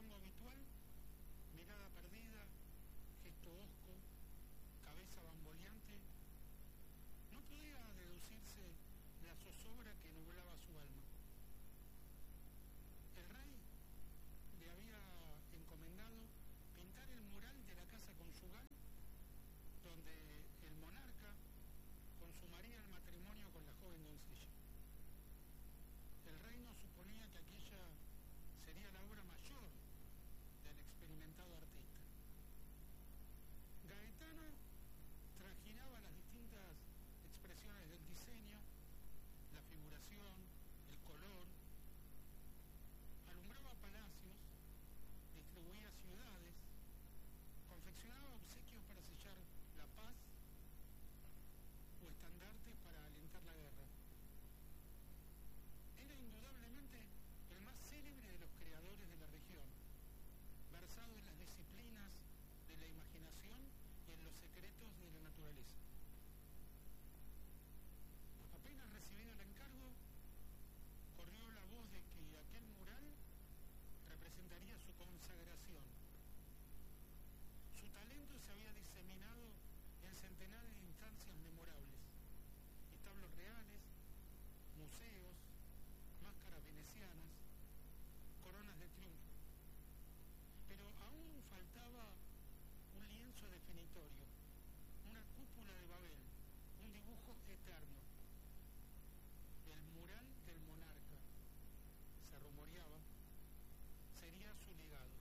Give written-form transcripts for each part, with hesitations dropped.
tango habitual, mirada perdida, gesto hosco, cabeza bamboleante, no podía deducirse la zozobra que nublaba su alma. El rey le había encomendado pintar el mural de la casa conyugal donde el monarca consumaría el matrimonio con la joven doncella. El rey no suponía que aquella sería la obra mayor del experimentado artista. Gaetano trajinaba las distintas expresiones del diseño, la figuración, el color, alumbraba palacios, distribuía ciudades, confeccionaba obsequios para sellar la paz o estandartes para alentar la guerra. Era indudablemente el más célebre de los creadores de la región, versado en las disciplinas de la imaginación y en los secretos de la naturaleza. Apenas recibido el encargo, corrió la voz de que aquel mural representaría su consagración. Su talento se había diseminado en centenares de instancias memorables, establos reales, museos, máscaras venecianas, coronas de triunfo. Pero aún faltaba un lienzo definitorio, una cúpula de Babel, un dibujo eterno. El mural del monarca, se rumoreaba, sería su legado.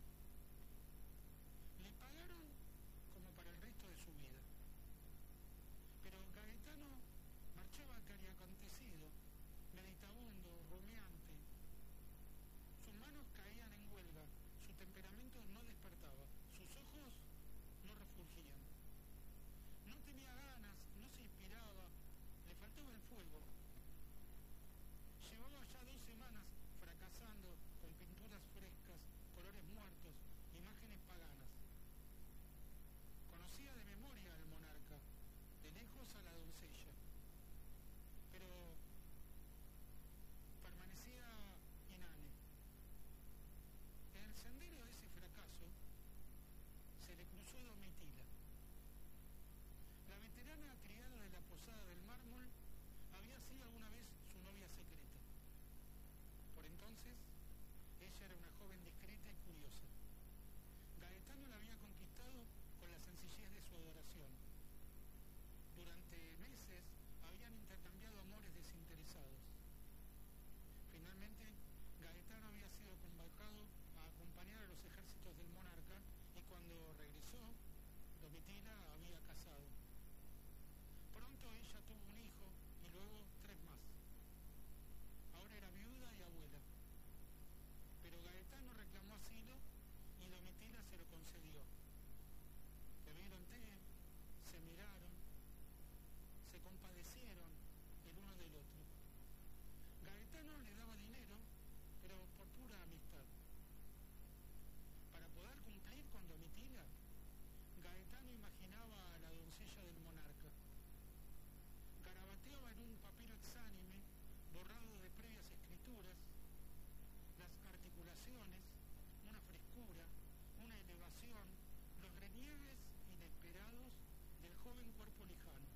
Le pagaron como para el resto de su vida. Pero Gaetano marchaba cariacontecido, meditabundo, rumiante. Sus manos caían en huelga, su temperamento no despertaba, sus ojos no refulgían. No tenía ganas, no se inspiraba, le faltaba el fuego. Llevaba ya 2 semanas fracasando con pinturas frescas, colores muertos, imágenes paganas. Conocía de memoria al monarca, de lejos a la doncella, pero permanecía inane. En el sendero de ese fracaso se le cruzó Domitila. La veterana criada de la Posada del Mármol había sido alguna vez su novia secreta. Por entonces, ella era una joven discreta y curiosa. Gaetano la había conquistado con la sencillez de su adoración. Durante meses habían intercambiado amores desinteresados. Finalmente, Gaetano había sido convocado a acompañar a los ejércitos del monarca y cuando regresó, Domitila había casado. Pronto ella tuvo un hijo y luego 3 más. Ahora era viuda y abuela. Pero Gaetano reclamó asilo y Domitila se lo concedió. Bebieron té, se miraron, se compadecieron el uno del otro. Gaetano le daba dinero, pero por pura amistad. Para poder cumplir con Domitila, Gaetano imaginaba a la doncella del monarca. Garabateaba en un papiro exánime, borrado de previas escrituras, las articulaciones, una frescura, una elevación, los relieves inesperados del joven cuerpo lejano.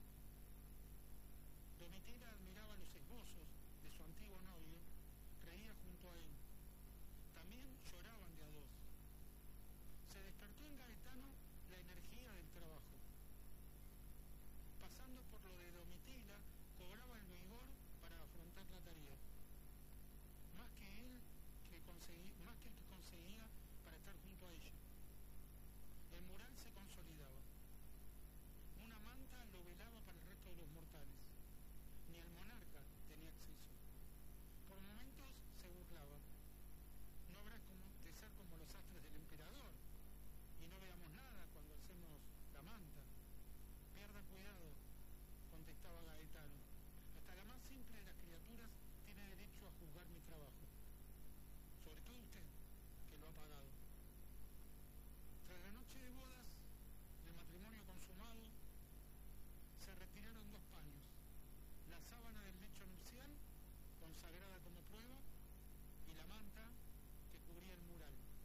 Domitila admiraba los esbozos de su antiguo novio, reía junto a él. También lloraban de a 2. Se despertó en Gaetano la energía del trabajo. Pasando por lo de Domitila, cobraba el vigor para afrontar la tarea. Más que el que conseguía para estar junto a ella. El mural se consolidaba. Una manta lo velaba para el resto de los mortales. Ni el monarca tenía acceso. Por momentos se burlaba. No habrá de ser como los astres del emperador y no veamos nada cuando hacemos la manta. Pierda cuidado, contestaba Gaetano. Hasta la más simple de las criaturas tiene derecho a juzgar mi trabajo. Sobre todo usted, que lo ha pagado. Tras la noche de bodas, el matrimonio consumado, se retiraron 2 paños. La sábana del lecho nupcial, consagrada como prueba, y la manta que cubría el mural.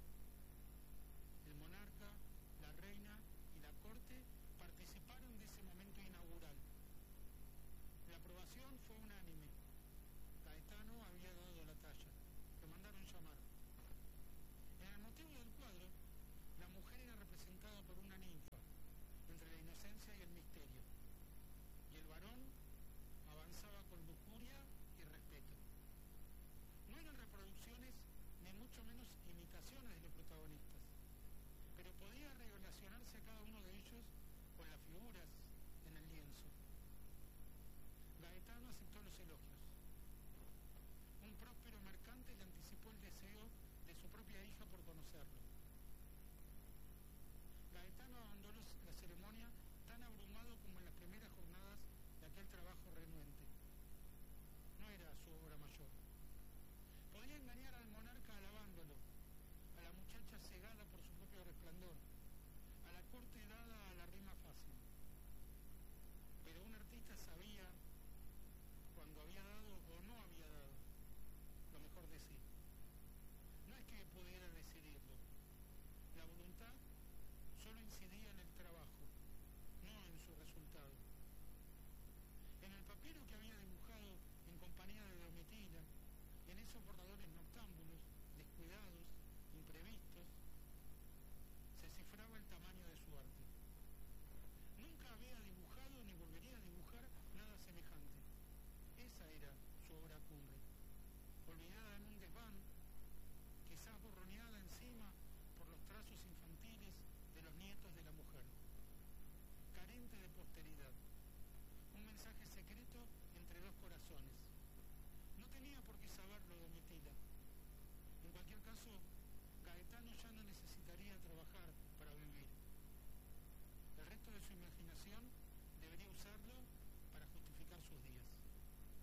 resplandor, a la corta edad